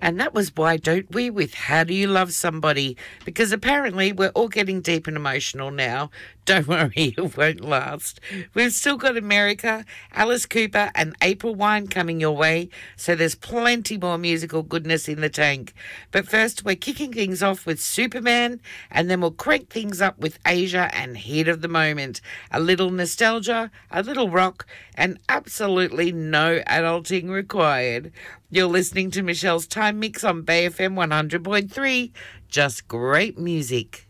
And that was Why Don't We with How Do You Love Somebody? Because apparently we're all getting deep and emotional now. Don't worry, it won't last. We've still got America, Alice Cooper and April Wine coming your way, so there's plenty more musical goodness in the tank. But first, we're kicking things off with Superman, and then we'll crank things up with Asia and Heat of the Moment. A little nostalgia, a little rock, and absolutely no adulting required. You're listening to Michelle's Time Mix on Bay FM 100.3. Just great music.